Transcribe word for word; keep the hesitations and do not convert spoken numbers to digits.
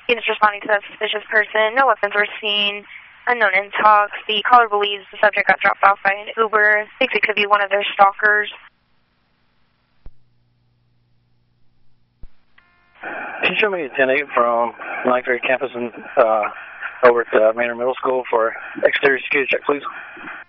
Units responding to that suspicious person. No weapons were seen. Unknown intox. The caller believes the subject got dropped off by an Uber. Thinks it could be one of their stalkers. Can you show me a ten eight from ninth grade campus and uh, over at uh, Manor Middle School for exterior security check, please?